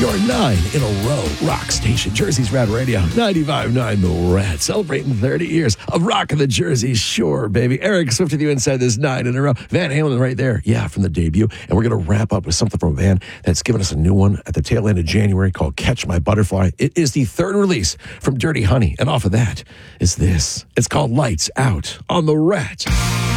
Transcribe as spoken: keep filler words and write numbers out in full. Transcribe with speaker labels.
Speaker 1: Your nine in a row rock station, Jersey's Rad Radio, ninety-five point nine The Rad, celebrating thirty years of rocking the Jersey Shore, baby. Eric Swift with you inside this nine in a row. Van Halen right there, yeah, from the debut. And we're going to wrap up with something from a band that's given us a new one at the tail end of January called Catch My Butterfly. It is the third release from Dirty Honey, and off of that is this. It's called Lights Out on the Rad.